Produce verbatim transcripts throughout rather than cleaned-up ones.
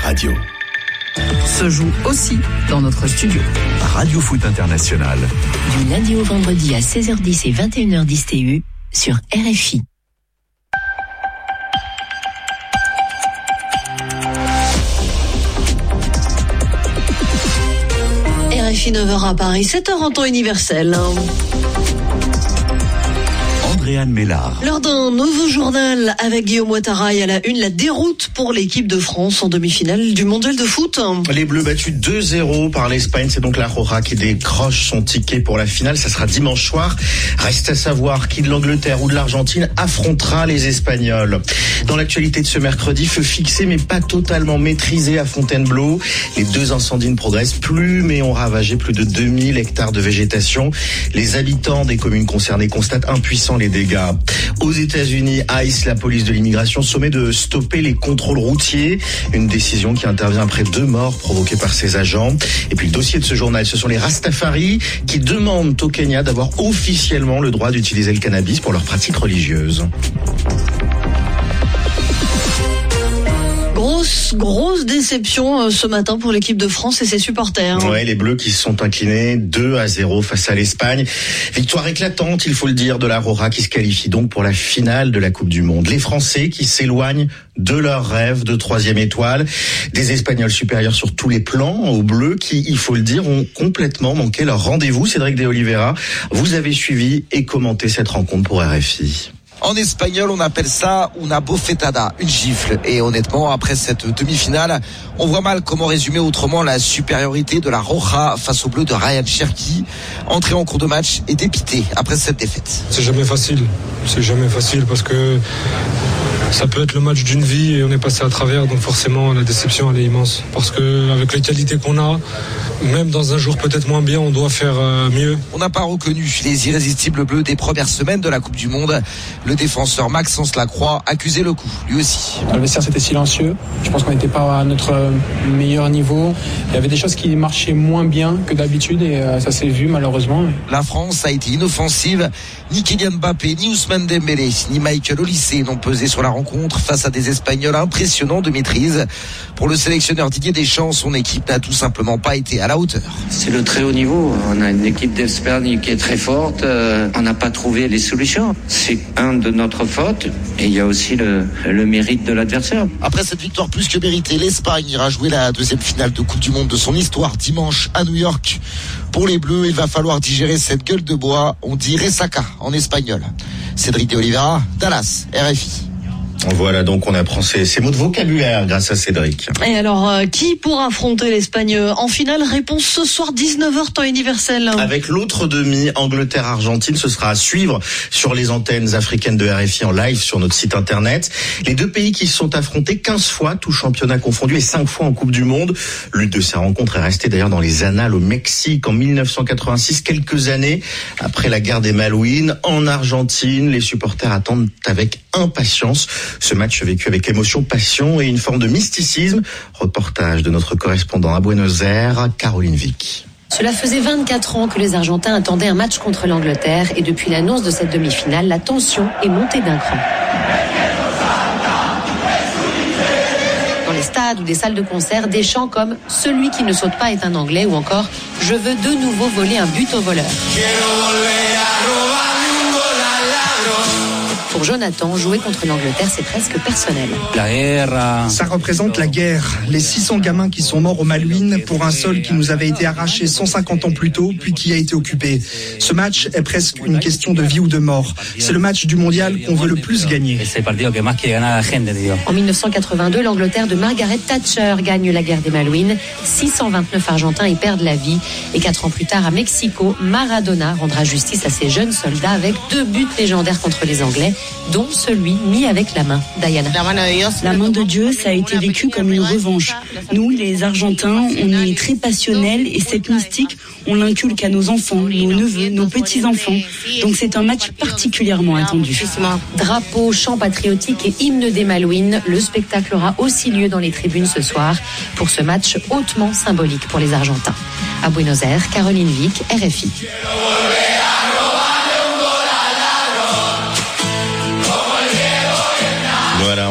Radio. Se joue aussi dans notre studio. Radio Foot International. Du lundi au vendredi à seize heures dix et vingt et une heures dix T U sur R F I. R F I neuf heures à Paris, sept heures en temps universel. Andréane Mélard. Lors d'un nouveau journal avec Guillaume Ouattara à la une, la déroute pour l'équipe de France en demi-finale du mondial de foot. Les Bleus battus deux zéro par l'Espagne, c'est donc la Roja qui décroche son ticket pour la finale. Ça sera dimanche soir. Reste à savoir qui de l'Angleterre ou de l'Argentine affrontera les Espagnols. Dans l'actualité de ce mercredi, feu fixé mais pas totalement maîtrisé à Fontainebleau. Les deux incendies ne progressent plus mais ont ravagé plus de deux mille hectares de végétation. Les habitants des communes concernées constatent impuissants les dégâts. Aux États-Unis, ICE, la police de l'immigration, sommet de stopper les contrôles routiers. Une décision qui intervient après deux morts provoquées par ces agents. Et puis le dossier de ce journal, ce sont les Rastafari qui demandent au Kenya d'avoir officiellement le droit d'utiliser le cannabis pour leurs pratiques religieuses. Grosse, grosse déception ce matin pour l'équipe de France et ses supporters. Ouais, les Bleus qui se sont inclinés deux à zéro face à l'Espagne. Victoire éclatante, il faut le dire, de la Roja qui se qualifie donc pour la finale de la Coupe du Monde. Les Français qui s'éloignent de leur rêve de troisième étoile. Des Espagnols supérieurs sur tous les plans aux Bleus qui, il faut le dire, ont complètement manqué leur rendez-vous. Cédric de Oliveira, vous avez suivi et commenté cette rencontre pour R F I. En espagnol, on appelle ça una bofetada, une gifle. Et honnêtement, après cette demi-finale, on voit mal comment résumer autrement la supériorité de la Roja face au bleu de Ryan Cherki. Entré en cours de match et dépité après cette défaite. C'est jamais facile, c'est jamais facile parce que ça peut être le match d'une vie et on est passé à travers, donc forcément la déception elle est immense. Parce que avec les qualités qu'on a, même dans un jour peut-être moins bien, on doit faire mieux. On n'a pas reconnu les irrésistibles bleus des premières semaines de la Coupe du Monde. Le défenseur Maxence Lacroix accusait le coup, lui aussi. Dans le vestiaire, c'était silencieux. Je pense qu'on n'était pas à notre meilleur niveau. Il y avait des choses qui marchaient moins bien que d'habitude et ça s'est vu malheureusement. La France a été inoffensive. Ni Kylian Mbappé, ni Ousmane Dembélé, ni Michael Olise n'ont pesé sur la rencontre face à des Espagnols impressionnants de maîtrise. Pour le sélectionneur Didier Deschamps, son équipe n'a tout simplement pas été à la hauteur. C'est le très haut niveau. On a une équipe d'Espagne qui est très forte. Euh, on n'a pas trouvé les solutions. C'est un de notre faute et il y a aussi le, le mérite de l'adversaire. Après cette victoire plus que méritée, l'Espagne ira jouer la deuxième finale de Coupe du Monde de son histoire dimanche à New York. Pour les Bleus, il va falloir digérer cette gueule de bois. On dit ressaca en espagnol. Cédric de Oliveira, Dallas, R F I. Voilà, donc on apprend ces, ces mots de vocabulaire grâce à Cédric. Et alors, euh, qui pourra affronter l'Espagne en finale? Réponse ce soir dix-neuf heures temps universel. Avec l'autre demi, Angleterre-Argentine, ce sera à suivre sur les antennes africaines de R F I en live sur notre site internet. Les deux pays qui se sont affrontés quinze fois, tout championnat confondu, et cinq fois en Coupe du Monde. L'une de ces rencontres est restée d'ailleurs dans les annales au Mexique en mille neuf cent quatre-vingt-six, quelques années après la guerre des Malouines. En Argentine, les supporters attendent avec impatience ce match vécu avec émotion, passion et une forme de mysticisme. Reportage de notre correspondant à Buenos Aires, Caroline Vic. Cela faisait vingt-quatre ans que les Argentins attendaient un match contre l'Angleterre et depuis l'annonce de cette demi-finale, la tension est montée d'un cran. Dans les stades ou des salles de concert, des chants comme « Celui qui ne saute pas est un Anglais » ou encore « Je veux de nouveau voler un but au voleur ». Pour Jonathan, jouer contre l'Angleterre, c'est presque personnel. Ça représente la guerre. Les six cents gamins qui sont morts aux Malouines pour un sol qui nous avait été arraché cent cinquante ans plus tôt, puis qui a été occupé. Ce match est presque une question de vie ou de mort. C'est le match du mondial qu'on veut le plus gagner. En mille neuf cent quatre-vingt-deux, l'Angleterre de Margaret Thatcher gagne la guerre des Malouines. six cent vingt-neuf Argentins y perdent la vie. Et quatre ans plus tard, à Mexico, Maradona rendra justice à ses jeunes soldats avec deux buts légendaires contre les Anglais, dont celui mis avec la main. Diana. La main de Dieu, ça a été vécu comme une revanche. Nous, les Argentins, on est très passionnels et cette mystique, on l'inculque à nos enfants, nos neveux, nos petits-enfants. Donc c'est un match particulièrement attendu. Drapeau, chant patriotique et hymne des Malouines, le spectacle aura aussi lieu dans les tribunes ce soir pour ce match hautement symbolique pour les Argentins. À Buenos Aires, Caroline Vic, R F I. Voilà,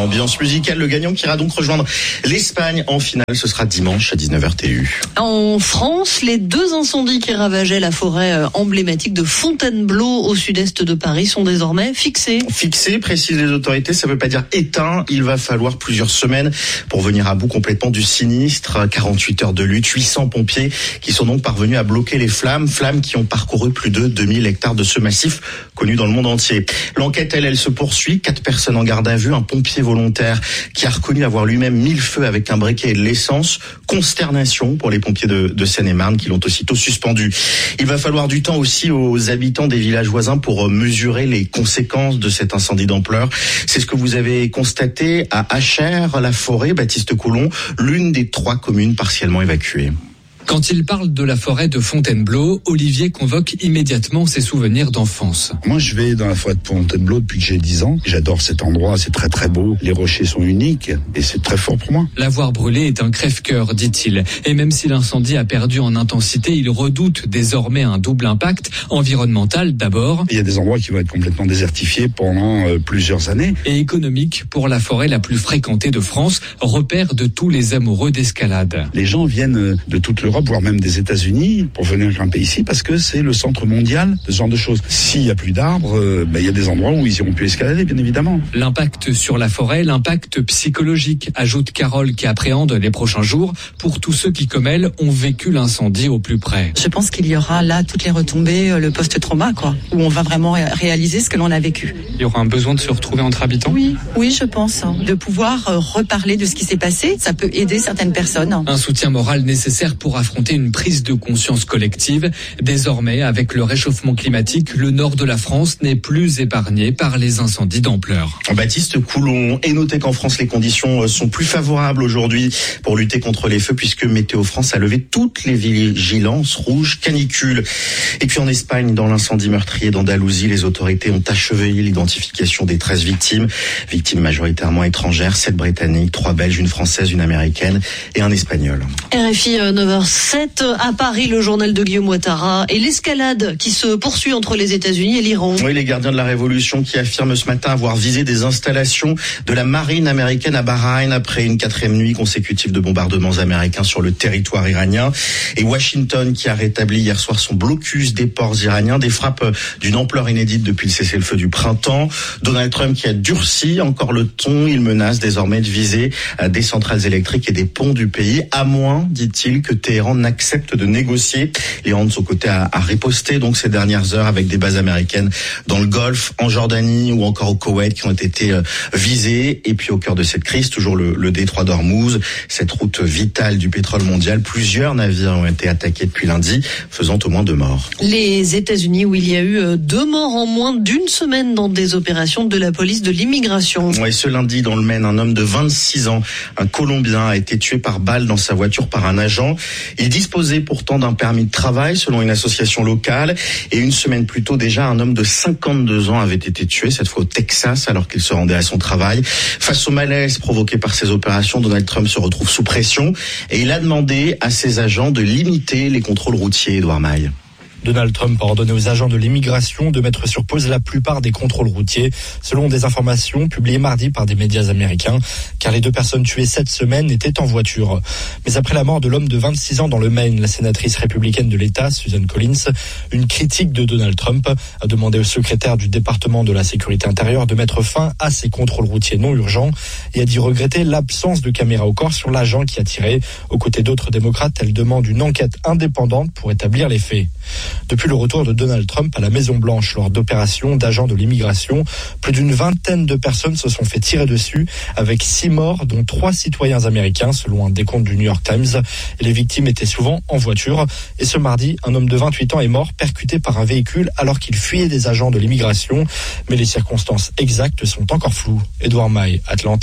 Ambiance musicale, le gagnant qui ira donc rejoindre l'Espagne en finale, ce sera dimanche à dix-neuf heures T U. En France, les deux incendies qui ravageaient la forêt emblématique de Fontainebleau au sud-est de Paris sont désormais fixés. Fixés, précisent les autorités, ça ne veut pas dire éteints. Il va falloir plusieurs semaines pour venir à bout complètement du sinistre. quarante-huit heures de lutte, huit cents pompiers qui sont donc parvenus à bloquer les flammes. Flammes qui ont parcouru plus de deux mille hectares de ce massif connu dans le monde entier. L'enquête, elle, elle se poursuit. Quatre personnes en garde à vue, un pompier volontaire qui a reconnu avoir lui-même mis le feu avec un briquet et de l'essence. Consternation pour les pompiers de, de Seine-et-Marne qui l'ont aussitôt suspendu. Il va falloir du temps aussi aux habitants des villages voisins pour mesurer les conséquences de cet incendie d'ampleur. C'est ce que vous avez constaté à Achères-la-Forêt, Baptiste Coulon, l'une des trois communes partiellement évacuées. Quand il parle de la forêt de Fontainebleau, Olivier convoque immédiatement ses souvenirs d'enfance. Moi, je vais dans la forêt de Fontainebleau depuis que j'ai dix ans. J'adore cet endroit, c'est très très beau. Les rochers sont uniques et c'est très fort pour moi. L'avoir brûlé est un crève-cœur, dit-il. Et même si l'incendie a perdu en intensité, il redoute désormais un double impact environnemental d'abord. Il y a des endroits qui vont être complètement désertifiés pendant euh, plusieurs années. Et économique pour la forêt la plus fréquentée de France, repère de tous les amoureux d'escalade. Les gens viennent de toute l'Europe, voire même des États-Unis, pour venir grimper ici, parce que c'est le centre mondial de ce genre de choses. S'il n'y a plus d'arbres, euh, bah, il y a des endroits où ils iront plus escalader, bien évidemment. L'impact sur la forêt, l'impact psychologique, ajoute Carole qui appréhende les prochains jours pour tous ceux qui, comme elle, ont vécu l'incendie au plus près. Je pense qu'il y aura là toutes les retombées, le post-trauma, quoi, où on va vraiment réaliser ce que l'on a vécu. Il y aura un besoin de se retrouver entre habitants ? Oui, oui, je pense. Hein, de pouvoir euh, reparler de ce qui s'est passé, ça peut aider certaines personnes. Un soutien moral nécessaire pour affronter une prise de conscience collective. Désormais, avec le réchauffement climatique, le nord de la France n'est plus épargné par les incendies d'ampleur. Baptiste Coulon, et notez qu'en France, les conditions sont plus favorables aujourd'hui pour lutter contre les feux, puisque Météo France a levé toutes les vigilances rouges canicules. Et puis en Espagne, dans l'incendie meurtrier d'Andalousie, les autorités ont achevé l'identification des treize victimes, victimes majoritairement étrangères, sept britanniques, trois belges, une française, une américaine et un espagnol. R F I neuf heures sept à Paris, le journal de Guillaume Ouattara et l'escalade qui se poursuit entre les États-Unis et l'Iran. Oui, les gardiens de la révolution qui affirment ce matin avoir visé des installations de la marine américaine à Bahreïn après une quatrième nuit consécutive de bombardements américains sur le territoire iranien. Et Washington qui a rétabli hier soir son blocus des ports iraniens, des frappes d'une ampleur inédite depuis le cessez-le-feu du printemps. Donald Trump qui a durci encore le ton, il menace désormais de viser des centrales électriques et des ponts du pays, à moins, dit-il, que Téhéran n'accepte de négocier. L'Iran de son côté a, a riposté donc ces dernières heures avec des bases américaines dans le Golfe, en Jordanie ou encore au Koweït qui ont été euh, visées. Et puis au cœur de cette crise, toujours le, le détroit d'Ormuz, cette route vitale du pétrole mondial. Plusieurs navires ont été attaqués depuis lundi, faisant au moins deux morts. Les États-Unis où il y a eu deux morts en moins d'une semaine dans des opérations de la police de l'immigration. Ouais, ce lundi dans le Maine, un homme de vingt-six ans, un Colombien, a été tué par balle dans sa voiture par un agent. Il disposait pourtant d'un permis de travail selon une association locale. Et une semaine plus tôt déjà, un homme de cinquante-deux ans avait été tué, cette fois au Texas, alors qu'il se rendait à son travail. Face au malaise provoqué par ces opérations, Donald Trump se retrouve sous pression et il a demandé à ses agents de limiter les contrôles routiers. Édouard Maille. Donald Trump a ordonné aux agents de l'immigration de mettre sur pause la plupart des contrôles routiers, selon des informations publiées mardi par des médias américains, car les deux personnes tuées cette semaine étaient en voiture. Mais après la mort de l'homme de vingt-six ans dans le Maine, la sénatrice républicaine de l'État, Susan Collins, une critique de Donald Trump a demandé au secrétaire du département de la sécurité intérieure de mettre fin à ces contrôles routiers non urgents et a dit regretter l'absence de caméra au corps sur l'agent qui a tiré. Aux côtés d'autres démocrates, elle demande une enquête indépendante pour établir les faits. Depuis le retour de Donald Trump à la Maison-Blanche lors d'opérations d'agents de l'immigration, plus d'une vingtaine de personnes se sont fait tirer dessus, avec six morts, dont trois citoyens américains, selon un décompte du New York Times. Et les victimes étaient souvent en voiture. Et ce mardi, un homme de vingt-huit ans est mort, percuté par un véhicule alors qu'il fuyait des agents de l'immigration. Mais les circonstances exactes sont encore floues. Édouard Maille, Atlanta,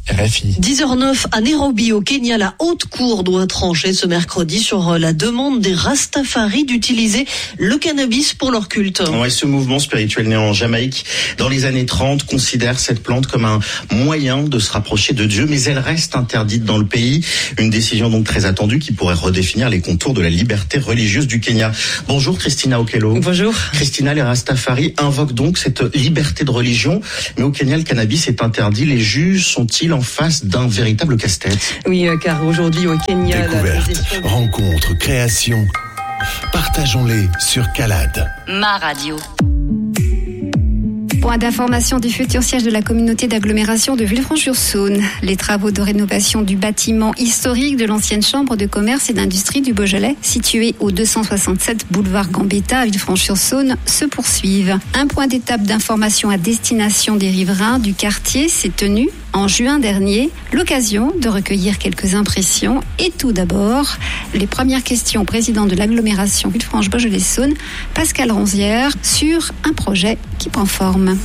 R F I. dix heures neuf à Nairobi, au Kenya, la haute cour doit trancher ce mercredi sur la demande des Rastafari d'utiliser le cannabis pour leur culte. Ouais, ce mouvement spirituel né en Jamaïque dans les années trente considère cette plante comme un moyen de se rapprocher de Dieu, mais elle reste interdite dans le pays. Une décision donc très attendue qui pourrait redéfinir les contours de la liberté religieuse du Kenya. Bonjour Christina Okello. Bonjour. Christina, les Rastafari invoquent donc cette liberté de religion, mais au Kenya, le cannabis est interdit. Les juges sont-ils en face d'un véritable casse-tête? Oui, car aujourd'hui au Kenya... Découverte, la... rencontre, création, partageons-les sur Calade. Ma radio. Point d'information du futur siège de la communauté d'agglomération de Villefranche-sur-Saône. Les travaux de rénovation du bâtiment historique de l'ancienne chambre de commerce et d'industrie du Beaujolais, situé au deux cent soixante-sept boulevard Gambetta à Villefranche-sur-Saône, se poursuivent. Un point d'étape d'information à destination des riverains du quartier s'est tenu en juin dernier, l'occasion de recueillir quelques impressions. Et tout d'abord, les premières questions au président de l'agglomération Villefranche-Beaujolais-Saône, Pascal Ronzière, sur un projet qui prend forme.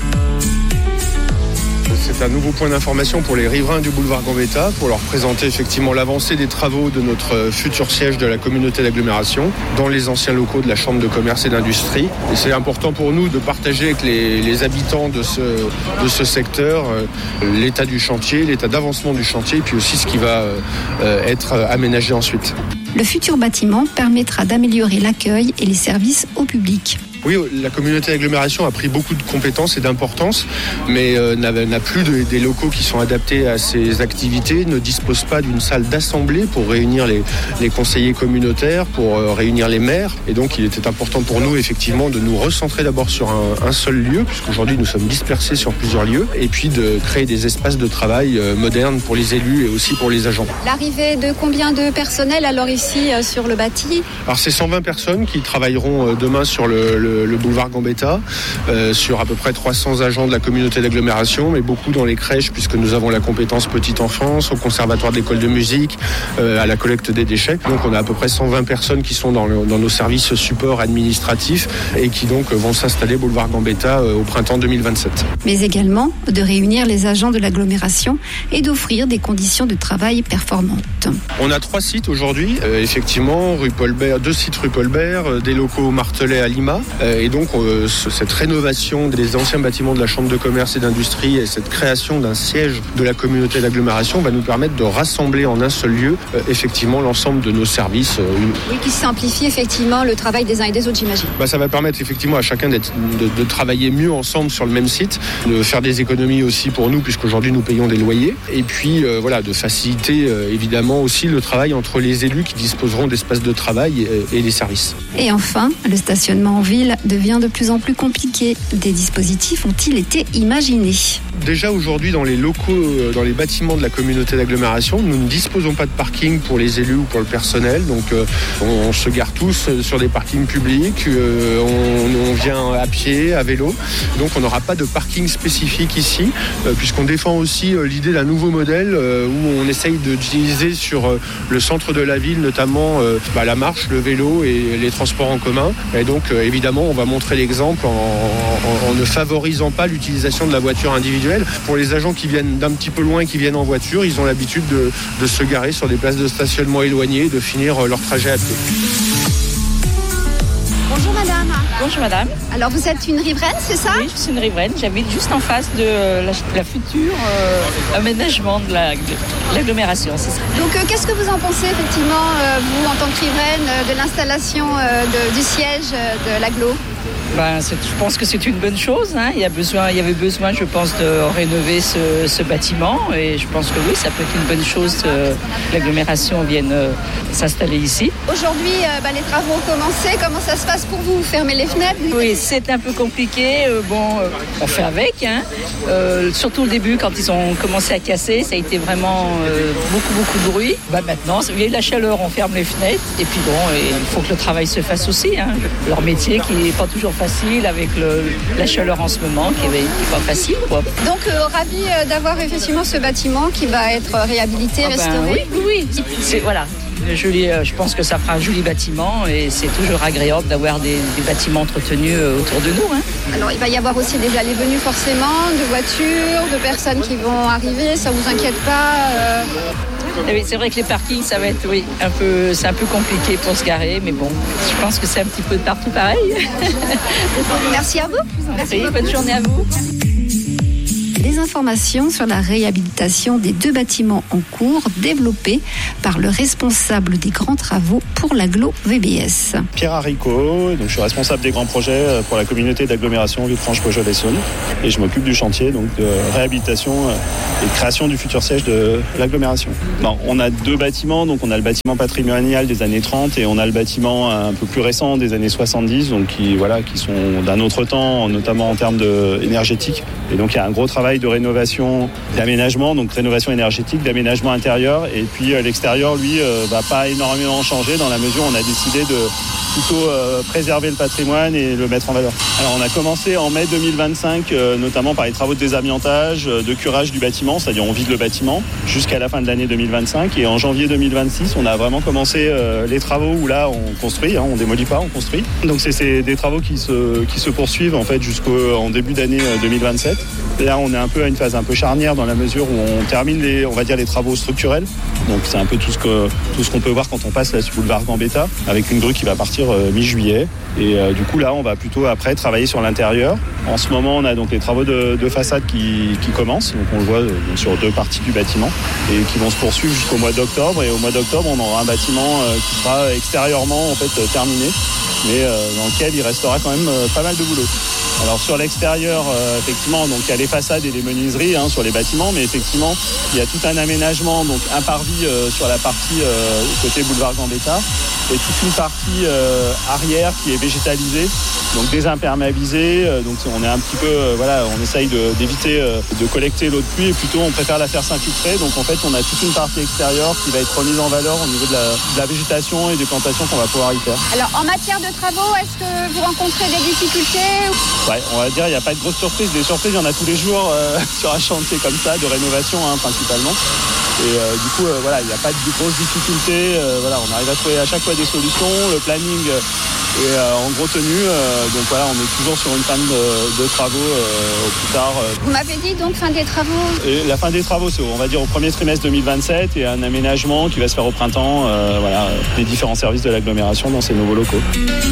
C'est un nouveau point d'information pour les riverains du boulevard Gambetta, pour leur présenter effectivement l'avancée des travaux de notre futur siège de la communauté d'agglomération dans les anciens locaux de la Chambre de commerce et d'industrie. Et c'est important pour nous de partager avec les, les habitants de ce, de ce secteur euh, l'état du chantier, l'état d'avancement du chantier, et puis aussi ce qui va euh, être aménagé ensuite. Le futur bâtiment permettra d'améliorer l'accueil et les services au public. Oui, la communauté d'agglomération a pris beaucoup de compétences et d'importance, mais euh, n'a, n'a plus de, des locaux qui sont adaptés à ces activités, ne dispose pas d'une salle d'assemblée pour réunir les, les conseillers communautaires, pour euh, réunir les maires. Et donc, il était important pour nous, effectivement, de nous recentrer d'abord sur un, un seul lieu, puisqu'aujourd'hui, nous sommes dispersés sur plusieurs lieux, et puis de créer des espaces de travail euh, modernes pour les élus et aussi pour les agents. L'arrivée de combien de personnel, alors, ici, euh, sur le bâti ? Alors, c'est cent vingt personnes qui travailleront euh, demain sur le, le le boulevard Gambetta, euh, sur à peu près trois cents agents de la communauté d'agglomération, mais beaucoup dans les crèches, puisque nous avons la compétence petite enfance, au conservatoire d'école de musique, euh, à la collecte des déchets. Donc on a à peu près cent vingt personnes qui sont dans, le, dans nos services support administratifs et qui donc vont s'installer boulevard Gambetta euh, au printemps deux mille vingt-sept. Mais également de réunir les agents de l'agglomération et d'offrir des conditions de travail performantes. On a trois sites aujourd'hui, euh, effectivement, rue Paul-Bert, deux sites rue Paul-Bert, euh, des locaux au Martelet à Lima, euh, et donc euh, cette rénovation des anciens bâtiments de la Chambre de commerce et d'industrie et cette création d'un siège de la communauté d'agglomération va nous permettre de rassembler en un seul lieu euh, effectivement l'ensemble de nos services. Euh, oui, qui simplifie effectivement le travail des uns et des autres, j'imagine. Bah, ça va permettre effectivement à chacun d'être, de, de travailler mieux ensemble sur le même site, de faire des économies aussi pour nous puisqu'aujourd'hui nous payons des loyers et puis euh, voilà, de faciliter euh, évidemment aussi le travail entre les élus qui disposeront d'espaces de travail et, et les services. Et enfin, le stationnement en ville devient de plus en plus compliqué. Des dispositifs ont-ils été imaginés ? Déjà aujourd'hui dans les locaux, dans les bâtiments de la communauté d'agglomération, nous ne disposons pas de parking pour les élus ou pour le personnel. Donc euh, on, on se gare tous sur des parkings publics, euh, on, on vient à pied, à vélo. Donc on n'aura pas de parking spécifique ici, euh, puisqu'on défend aussi euh, l'idée d'un nouveau modèle euh, où on essaye d'utiliser sur euh, le centre de la ville, notamment euh, bah, la marche, le vélo et les transports en commun. Et donc euh, évidemment on va montrer l'exemple en, en, en ne favorisant pas l'utilisation de la voiture individuelle. Pour les agents qui viennent d'un petit peu loin et qui viennent en voiture, ils ont l'habitude de, de se garer sur des places de stationnement éloignées et de finir leur trajet à pied. Bonjour madame. Bonjour madame. Alors vous êtes une riveraine, c'est ça ? Oui, je suis une riveraine. J'habite juste en face de la, la future euh, aménagement de, la, de l'agglomération, c'est ça. Donc euh, qu'est-ce que vous en pensez effectivement, euh, vous en tant que riveraine, euh, de l'installation euh, de, du siège euh, de l'agglo ? Ben, c'est, je pense que c'est une bonne chose. Hein. Il y a besoin, il y avait besoin, je pense, de rénover ce, ce bâtiment. Et je pense que oui, ça peut être une bonne chose euh, que l'agglomération vienne euh, s'installer ici. Aujourd'hui, euh, ben, les travaux ont commencé. Comment ça se passe pour vous ? Vous fermez les fenêtres ? Oui, c'est un peu compliqué. Euh, bon, euh, on fait avec. Hein. Euh, surtout au début, quand ils ont commencé à casser, ça a été vraiment euh, beaucoup, beaucoup de bruit. Ben, maintenant, il y a eu la chaleur, on ferme les fenêtres. Et puis bon, et il faut que le travail se fasse aussi. Hein. Leur métier qui n'est pas toujours facile avec le, la chaleur en ce moment qui n'est pas facile, quoi. Donc euh, ravi euh, d'avoir effectivement ce bâtiment qui va être réhabilité, ah ben, restauré. Oui, oui, c'est, voilà. Joli, je pense que ça fera un joli bâtiment et c'est toujours agréable d'avoir des, des bâtiments entretenus autour de nous. Hein. Alors il va y avoir aussi déjà les venues forcément, de voitures, de personnes qui vont arriver, ça vous inquiète pas euh... Oui, c'est vrai que les parkings, ça va être oui, un peu, c'est un peu compliqué pour se garer, mais bon, je pense que c'est un petit peu de partout pareil. Merci à vous. Merci, bonne journée à vous. Des informations sur la réhabilitation des deux bâtiments en cours développés par le responsable des grands travaux pour l'agglo V B S. Pierre Haricot, donc je suis responsable des grands projets pour la communauté d'agglomération Villefranche-Beaujolais-Saône et je m'occupe du chantier donc de réhabilitation et de création du futur siège de l'agglomération. Bon, on a deux bâtiments, donc on a le bâtiment patrimonial des années trente et on a le bâtiment un peu plus récent des années soixante-dix, donc qui voilà qui sont d'un autre temps, notamment en termes de énergétique. Et donc il y a un gros travail de rénovation, d'aménagement, donc rénovation énergétique, d'aménagement intérieur. Et puis euh, l'extérieur, lui, euh, va pas énormément changer dans la mesure où on a décidé de plutôt euh, préserver le patrimoine et le mettre en valeur. Alors on a commencé en mai deux mille vingt-cinq, euh, notamment par les travaux de désamiantage, euh, de curage du bâtiment, c'est-à-dire on vide le bâtiment jusqu'à la fin de l'année deux mille vingt-cinq. Et en janvier deux mille vingt-six, on a vraiment commencé euh, les travaux où là on construit, hein, on démolit pas, on construit. Donc c'est, c'est des travaux qui se, qui se poursuivent en fait jusqu'en début d'année deux mille vingt-sept. Et là on est un peu à une phase un peu charnière dans la mesure où on termine les, on va dire les travaux structurels. Donc c'est un peu tout ce que tout ce qu'on peut voir quand on passe là sur boulevard Gambetta, avec une grue qui va partir euh, mi-juillet. Et euh, du coup là on va plutôt après travailler sur l'intérieur. En ce moment on a donc les travaux de, de façade qui, qui commencent, donc on le voit euh, sur deux parties du bâtiment et qui vont se poursuivre jusqu'au mois d'octobre. Et au mois d'octobre on aura un bâtiment euh, qui sera extérieurement en fait euh, terminé, mais euh, dans lequel il restera quand même euh, pas mal de boulot. Alors sur l'extérieur, euh, effectivement, donc il y a les façades et les menuiseries hein, sur les bâtiments, mais effectivement il y a tout un aménagement, donc un parvis euh, sur la partie euh, côté boulevard Gambetta et toute une partie euh, arrière qui est végétalisée, donc désimperméabilisée. Euh, donc on est un petit peu, euh, voilà, on essaye de, d'éviter euh, de collecter l'eau de pluie et plutôt on préfère la faire s'infiltrer. Donc en fait on a toute une partie extérieure qui va être remise en valeur au niveau de la, de la végétation et des plantations qu'on va pouvoir y faire. Alors en matière de travaux, est-ce que vous rencontrez des difficultés ? Ouais, on va dire il n'y a pas de grosses surprises. Des surprises, il y en a tous les jours euh, sur un chantier comme ça, de rénovation hein, principalement. Et euh, du coup, euh, voilà, il n'y a pas de grosses difficultés. Euh, voilà, on arrive à trouver à chaque fois des solutions. Le planning est euh, en gros tenu. Euh, donc voilà, on est toujours sur une fin de, de travaux euh, au plus tard. Euh. Vous m'avez dit donc fin des travaux. Et la fin des travaux, c'est on va dire au premier trimestre deux mille vingt-sept et un aménagement qui va se faire au printemps. Euh, voilà, des différents services de l'agglomération dans ces nouveaux locaux.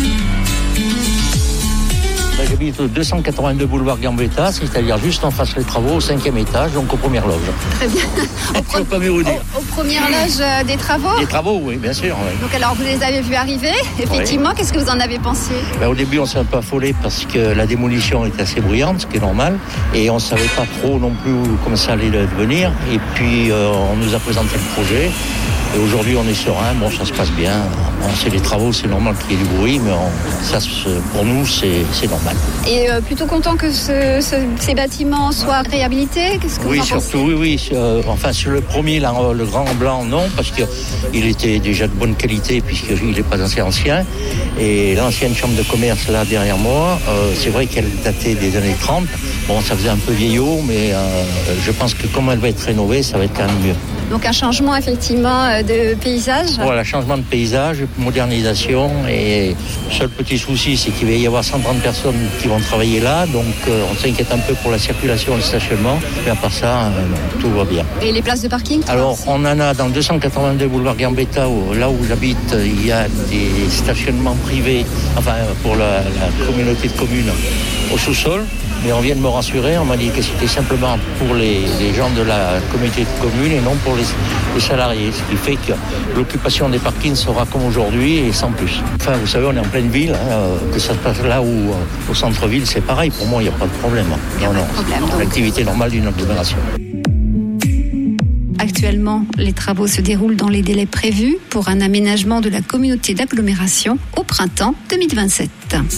J'habite au deux cent quatre-vingt-deux boulevard Gambetta, c'est-à-dire juste en face des travaux, au cinquième étage, donc aux premières loges. Très bien. Au pro- pas mieux vous dire. Aux, aux premières loges euh, des travaux. Des travaux, oui, bien sûr. Oui. Donc alors vous les avez vus arriver, effectivement. Oui. Qu'est-ce que vous en avez pensé ? Ben, au début, on s'est un peu affolé parce que la démolition était assez bruyante, ce qui est normal, et on ne savait pas trop non plus comment ça allait devenir. Et puis euh, on nous a présenté le projet. Et aujourd'hui, on est serein, bon, ça se passe bien. Bon, c'est les travaux, c'est normal qu'il y ait du bruit, mais on, ça, pour nous, c'est, c'est normal. Et euh, plutôt content que ce, ce, ces bâtiments soient réhabilités ? Qu'est-ce que oui, vous en surtout, pensez ? oui, oui. Euh, enfin, sur le premier, là, le grand blanc, non, parce qu'il était déjà de bonne qualité, puisqu'il n'est pas assez ancien. Et l'ancienne chambre de commerce, là, derrière moi, euh, c'est vrai qu'elle datait des années trente. Bon, ça faisait un peu vieillot, mais euh, je pense que comme elle va être rénovée, ça va être quand même mieux. Donc un changement effectivement de paysage. Voilà, changement de paysage, modernisation. Et le seul petit souci, c'est qu'il va y avoir cent trente personnes qui vont travailler là. Donc euh, on s'inquiète un peu pour la circulation et le stationnement. Mais à part ça, euh, tout va bien. Et les places de parking ? Alors on en a dans deux cent quatre-vingt-deux boulevard Gambetta, où, là où j'habite, il y a des stationnements privés, enfin pour la, la communauté de communes au sous-sol. Mais on vient de me rassurer, on m'a dit que c'était simplement pour les, les gens de la communauté de communes et non pour les, les salariés. Ce qui fait que l'occupation des parkings sera comme aujourd'hui et sans plus. Enfin, vous savez, on est en pleine ville, hein, que ça se passe là ou au centre-ville, c'est pareil. Pour moi, il n'y a pas de problème. Il n'y a non, pas de problème. C'est l'activité normale d'une agglomération. Actuellement, les travaux se déroulent dans les délais prévus pour un aménagement de la communauté d'agglomération au printemps deux mille vingt-sept.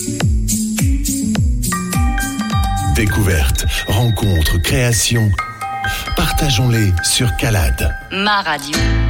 Découvertes, rencontres, créations, partageons-les sur Calade. Ma radio.